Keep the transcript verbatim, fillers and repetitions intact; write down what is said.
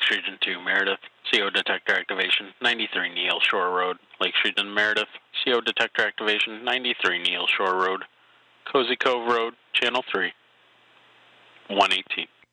Lakes Region two, Meredith. C O detector activation, ninety-three Neal Shore Road. Lakes Region, Meredith. C O detector activation, ninety-three Neal Shore Road. Cozy Cove Road, Channel three. one eighteen.